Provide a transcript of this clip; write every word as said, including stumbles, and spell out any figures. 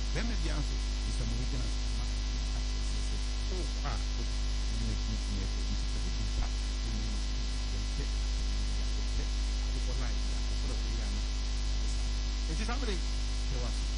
bɛrima bi nso sɛ mo gyina ma asese o a o ne ne ne ne nti sɛ bi ba ne ne yɛmpɛ yɛmpɛ akokɔ lai akokɔ da wɔyɛ ano nti saa bere kɛwa so